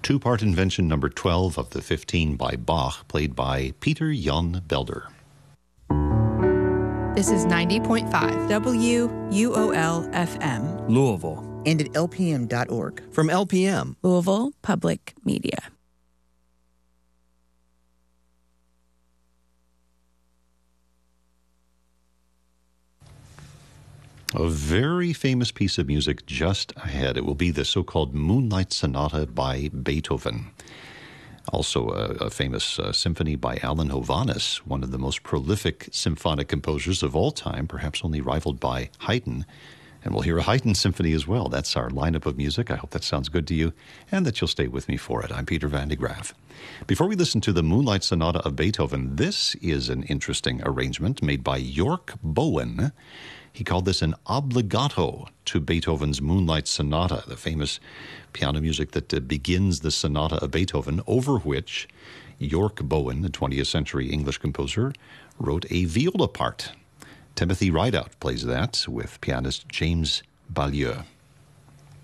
Two-part invention number 12 of the 15 by Bach, played by Peter Jan Belder. This is 90.5 WUOL-FM, Louisville. And at LPM.org. From LPM, Louisville Public Media. A very famous piece of music just ahead. It will be the so-called Moonlight Sonata by Beethoven. Also a famous symphony by Alan Hovhaness, one of the most prolific symphonic composers of all time, perhaps only rivaled by Haydn. And we'll hear a Haydn symphony as well. That's our lineup of music. I hope that sounds good to you and that you'll stay with me for it. I'm Peter Van de Graaf. Before we listen to the Moonlight Sonata of Beethoven, this is an interesting arrangement made by York Bowen. He called this an obligato to Beethoven's Moonlight Sonata, the famous piano music that begins the Sonata of Beethoven, over which York Bowen, the 20th century English composer, wrote a viola part. Timothy Rideout plays that with pianist James Ballieu.